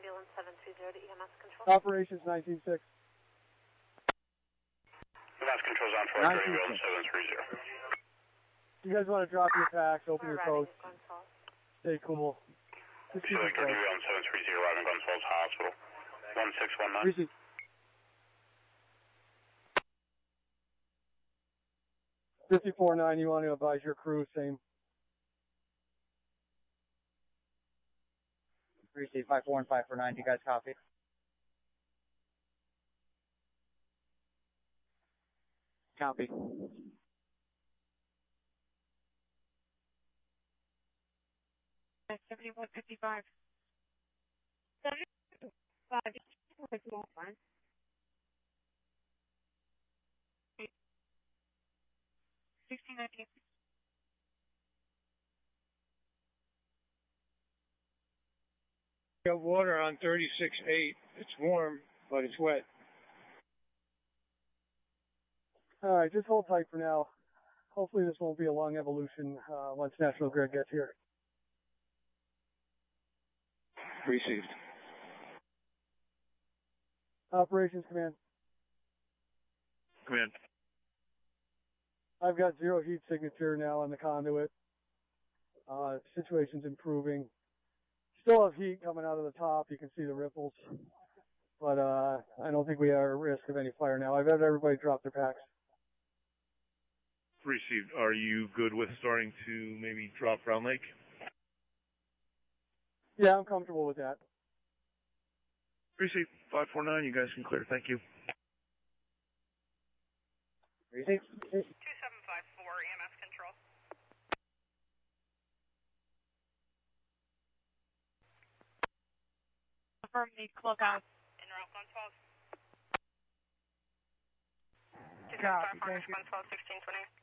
ambulance 730 to EMS control. Operations 19-6. EMS control's on for ambulance 730. You guys want to drop your packs, open your coats, stay cool. Just keep it close. Ambulance 730 arriving Glens Falls Hospital. 1619. Receive. $54.9, you want to advise your crew, same. Receive 54 and 549, you guys copy? Copy. At 7155. 75, it's more fun. 1619. Got water on 36.8. It's warm, but it's wet. All right, just hold tight for now. Hopefully this won't be a long evolution once National Grid gets here. Received. Operations Command. Command. I've got zero heat signature now on the conduit. Situation's improving. Still have heat coming out of the top. You can see the ripples. But I don't think we are at risk of any fire now. I've had everybody drop their packs. Received. Are you good with starting to maybe drop Brown Lake? Yeah, I'm comfortable with that. Received. 549, you guys can clear. Thank you. Received. 2754, EMS control. Confirm the clubhouse. En route, Glens Falls. Copy, thank you. Glens Falls, 1620.